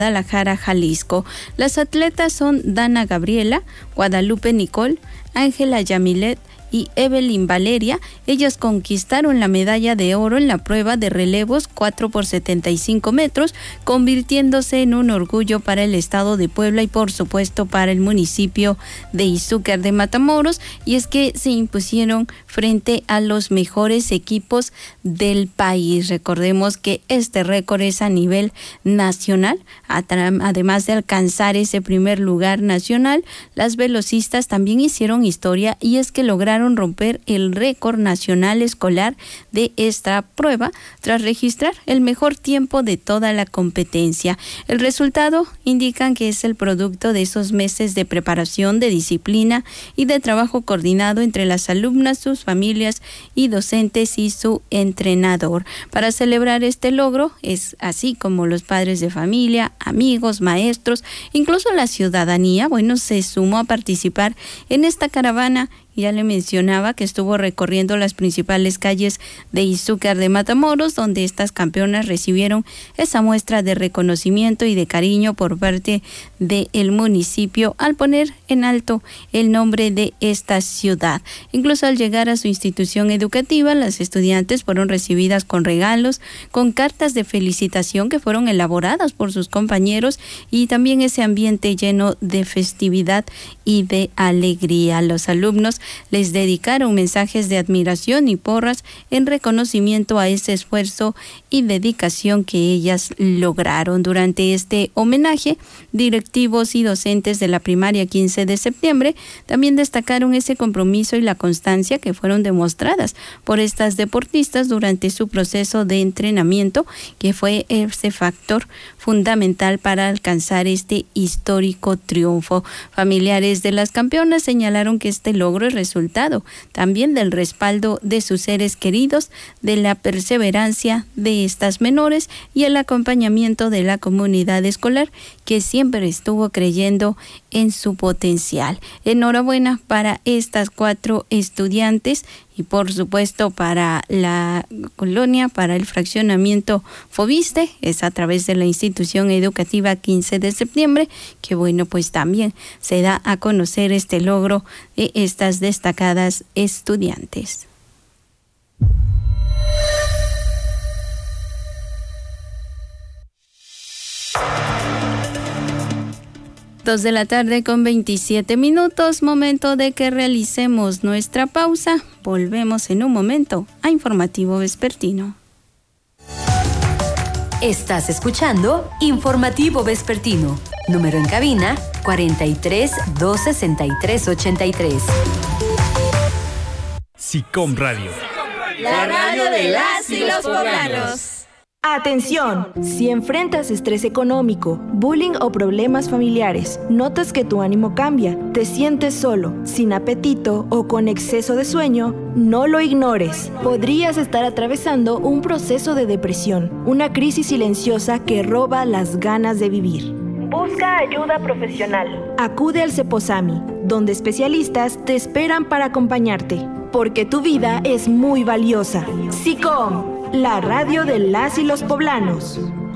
Guadalajara, Jalisco. Las atletas son Dana Gabriela, Guadalupe Nicole, Ángela Yamilet y Evelyn Valeria. Ellas conquistaron la medalla de oro en la prueba de relevos 4x75 metros, convirtiéndose en un orgullo para el estado de Puebla y por supuesto para el municipio de Izúcar de Matamoros, y es que se impusieron frente a los mejores equipos del país. Recordemos que este récord es a nivel nacional. Además de alcanzar ese primer lugar nacional, las velocistas también hicieron historia, y es que lograron romper el récord nacional escolar de esta prueba tras registrar el mejor tiempo de toda la competencia. El resultado indican que es el producto de esos meses de preparación, de disciplina y de trabajo coordinado entre las alumnas, sus familias y docentes y su entrenador. Para celebrar este logro, es así como los padres de familia, amigos, maestros, incluso la ciudadanía, se sumó a participar en esta caravana. Ya le mencionaba que estuvo recorriendo las principales calles de Izúcar de Matamoros, donde estas campeonas recibieron esa muestra de reconocimiento y de cariño por parte del municipio al poner en alto el nombre de esta ciudad. Incluso al llegar a su institución educativa, las estudiantes fueron recibidas con regalos, con cartas de felicitación que fueron elaboradas por sus compañeros, y también ese ambiente lleno de festividad y de alegría. Los alumnos les dedicaron mensajes de admiración y porras en reconocimiento a ese esfuerzo y dedicación que ellas lograron. Durante este homenaje, directivos y docentes de la primaria 15 de septiembre también destacaron ese compromiso y la constancia que fueron demostradas por estas deportistas durante su proceso de entrenamiento, que fue ese factor fundamental para alcanzar este histórico triunfo. Familiares de las campeonas señalaron que este logro es resultado también del respaldo de sus seres queridos, de la perseverancia de estas menores y el acompañamiento de la comunidad escolar, que siempre estuvo creyendo en su potencial. Enhorabuena para estas 4 estudiantes y por supuesto para la colonia, para el fraccionamiento Fobiste, es a través de la institución educativa 15 de septiembre, que también se da a conocer este logro de estas destacadas estudiantes. Dos de la tarde con 27 minutos, momento de que realicemos nuestra pausa. Volvemos en un momento a Informativo Vespertino. Estás escuchando Informativo Vespertino. Número en cabina 43 263 83. SICOM Radio. La radio de las y los poblanos. Atención, si enfrentas estrés económico, bullying o problemas familiares, notas que tu ánimo cambia, te sientes solo, sin apetito o con exceso de sueño, no lo ignores. Podrías estar atravesando un proceso de depresión, una crisis silenciosa que roba las ganas de vivir. Busca ayuda profesional. Acude al Ceposami, donde especialistas te esperan para acompañarte, porque tu vida es muy valiosa. SICOM, la radio de las y los poblanos.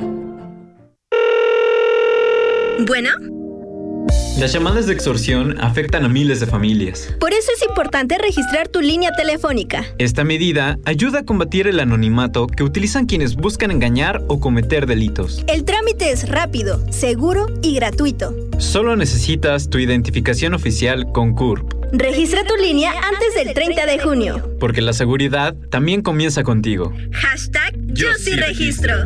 ¿Bueno? Las llamadas de extorsión afectan a miles de familias. Por eso es importante registrar tu línea telefónica. Esta medida ayuda a combatir el anonimato que utilizan quienes buscan engañar o cometer delitos. El trámite es rápido, seguro y gratuito. Solo necesitas tu identificación oficial con CURP. Registra tu línea antes del 30 de junio. Porque la seguridad también comienza contigo. #Yo sí registro.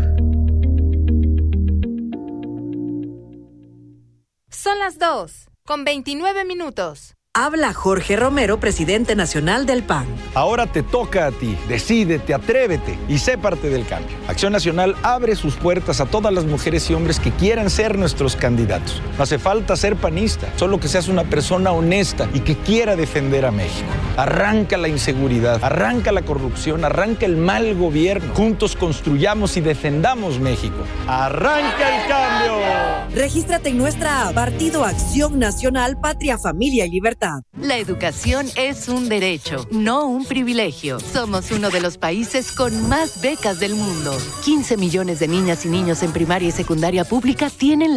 Son las 2:29. Habla Jorge Romero, presidente nacional del PAN. Ahora te toca a ti. Decídete, atrévete y sé parte del cambio. Acción Nacional abre sus puertas a todas las mujeres y hombres que quieran ser nuestros candidatos. No hace falta ser panista, solo que seas una persona honesta y que quiera defender a México. Arranca la inseguridad, arranca la corrupción, arranca el mal gobierno. Juntos construyamos y defendamos México. ¡Arranca el cambio! Regístrate en nuestra app Partido Acción Nacional, Patria, Familia y Libertad. La educación es un derecho, no un privilegio. Somos uno de los países con más becas del mundo. 15 millones de niñas y niños en primaria y secundaria pública tienen